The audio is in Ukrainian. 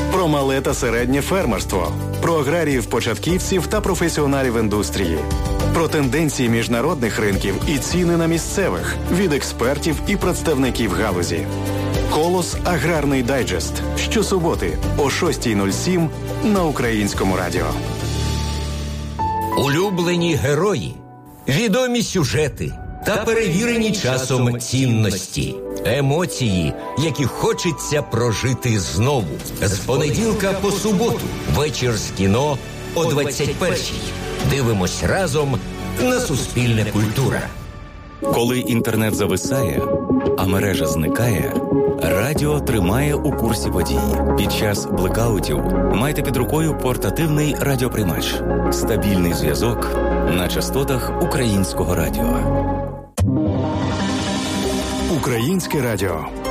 Про мале та середнє фермерство. Про аграріїв-початківців та професіоналів індустрії. Про тенденції міжнародних ринків і ціни на місцевих від експертів і представників галузі. «Колос. Аграрний дайджест». Щосуботи о 6:07 на Українському радіо. Улюблені герої, відомі сюжети та перевірені часом цінності. Емоції, які хочеться прожити знову. З понеділка по суботу. Вечір з кіно о 21:00. Дивимось разом на Суспільне культура. Коли інтернет зависає, а мережа зникає, радіо тримає у курсі подій. Під час блекаутів майте під рукою портативний радіоприймач. Стабільний зв'язок на частотах Українського радіо. Українське радіо.